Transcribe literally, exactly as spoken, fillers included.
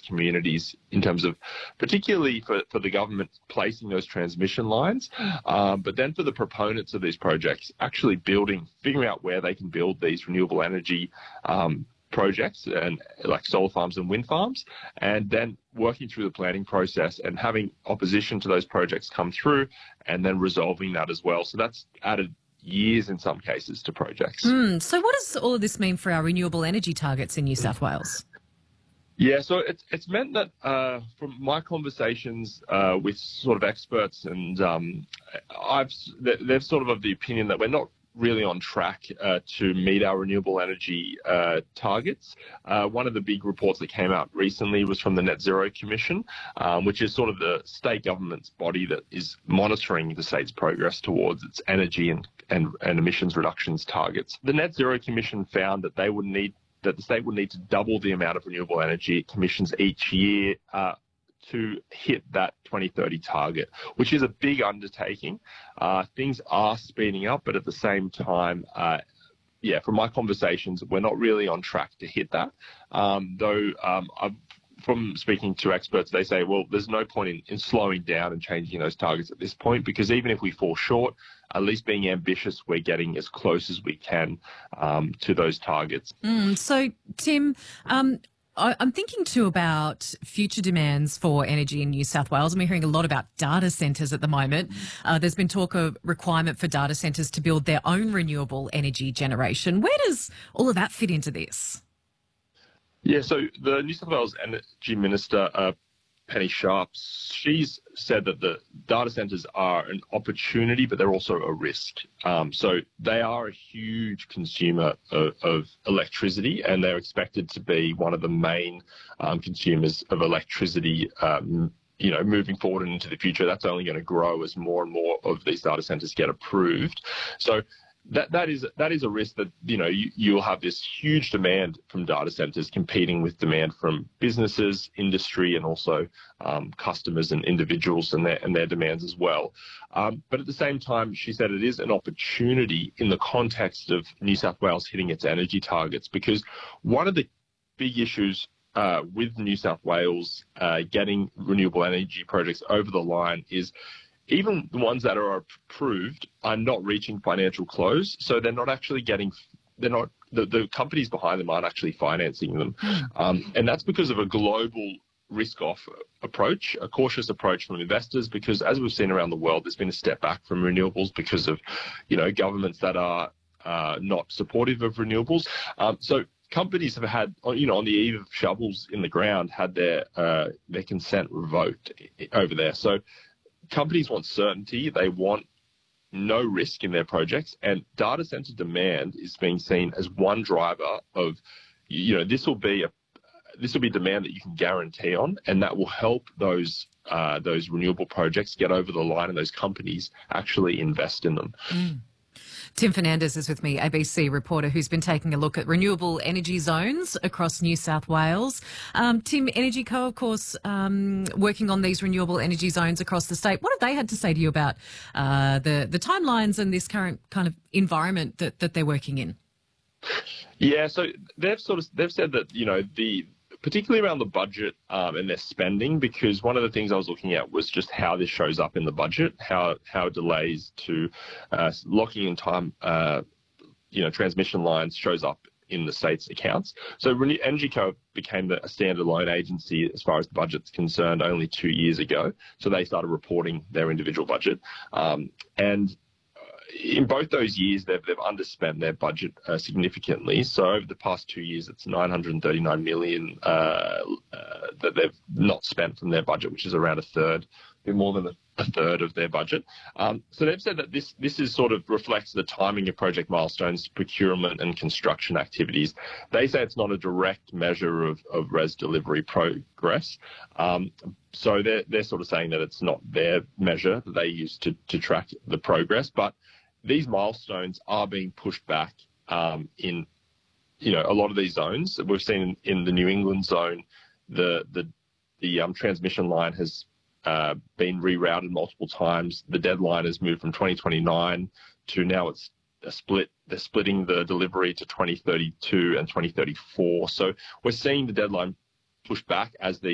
communities in terms of, particularly for, for the government placing those transmission lines, um, but then for the proponents of these projects actually building, figuring out where they can build these renewable energy um, projects and like solar farms and wind farms, and then working through the planning process and having opposition to those projects come through and then resolving that as well. So that's added years in some cases to projects. Mm, so what does all of this mean for our renewable energy targets in New South Wales? Yeah, so it's it's meant that uh, from my conversations uh, with sort of experts, and um, I've they're sort of of the opinion that we're not really on track uh, to meet our renewable energy uh, targets. Uh, one of the big reports that came out recently was from the Net Zero Commission, um, which is sort of the state government's body that is monitoring the state's progress towards its energy and, and, and emissions reductions targets. The Net Zero Commission found that they would need that the state would need to double the amount of renewable energy it commissions each year uh, to hit that twenty thirty target, which is a big undertaking. Uh, things are speeding up, but at the same time, uh, yeah, from my conversations, we're not really on track to hit that. Um, though um, I've, from speaking to experts, they say, well, there's no point in, in slowing down and changing those targets at this point, because even if we fall short, at least being ambitious, we're getting as close as we can um, to those targets. Mm, so, Tim, um, I'm thinking too about future demands for energy in New South Wales, and we're hearing a lot about data centres at the moment. Uh, there's been talk of requirement for data centres to build their own renewable energy generation. Where does all of that fit into this? Yeah, so the New South Wales Energy Minister, uh, Penny Sharp, she's said that the data centres are an opportunity, but they're also a risk. Um, so they are a huge consumer of, of electricity, and they're expected to be one of the main um, consumers of electricity um, you know, moving forward and into the future. That's only going to grow as more and more of these data centres get approved. So That that is that is a risk that, you know, you, you'll have this huge demand from data centers competing with demand from businesses, industry, and also um, customers and individuals and their and their demands as well. Um, but at the same time, she said it is an opportunity in the context of New South Wales hitting its energy targets, because one of the big issues uh, with New South Wales uh, getting renewable energy projects over the line is even the ones that are approved are not reaching financial close. So they're not actually getting, they're not, the, the companies behind them aren't actually financing them. Um, and that's because of a global risk-off approach, a cautious approach from investors, because as we've seen around the world, there's been a step back from renewables because of, you know, governments that are uh, not supportive of renewables. Um, so companies have had, you know, on the eve of shovels in the ground, had their uh, their consent revoked over there. So companies want certainty. They want no risk in their projects, and data center demand is being seen as one driver of, you know, this will be a this will be demand that you can guarantee on, and that will help those uh, those renewable projects get over the line, and those companies actually invest in them. Mm. Tim Fernandez is with me, A B C reporter who's been taking a look at renewable energy zones across New South Wales. Um, Tim, Energy Co, of course, um, working on these renewable energy zones across the state. What have they had to say to you about uh, the, the timelines and this current kind of environment that, that they're working in? Yeah, so they've sort of they've said that, you know, the particularly around the budget um, and their spending, because one of the things I was looking at was just how this shows up in the budget, how how delays to uh, locking in time, uh, you know, transmission lines shows up in the state's accounts. So Energy Co became a standalone agency as far as the budget's concerned only two years ago. So they started reporting their individual budget, um, and in both those years, they've, they've underspent their budget uh, significantly. So over the past two years, it's nine hundred thirty-nine million dollars uh, uh, that they've not spent from their budget, which is around a third, a bit more than a, a third of their budget. Um, so they've said that this this is sort of reflects the timing of project milestones, procurement and construction activities. They say it's not a direct measure of, of res delivery progress. Um, so they're, they're sort of saying that it's not their measure that they use to, to track the progress, but these milestones are being pushed back um, in, you know, a lot of these zones. We've seen in the New England zone, the the the um, transmission line has uh, been rerouted multiple times. The deadline has moved from twenty twenty-nine to now it's a split. They're splitting the delivery to twenty thirty-two and twenty thirty-four. So we're seeing the deadline pushed back as the